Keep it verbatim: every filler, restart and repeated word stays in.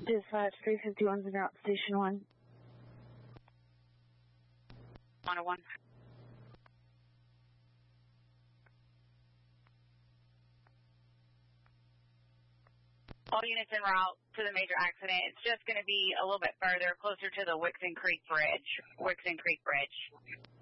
Dispatch three fifty-one's en route to Station one. one oh one. All units en route to the major accident. It's just going to be a little bit further, closer to the Wixon Creek Bridge. Wixon Creek Bridge.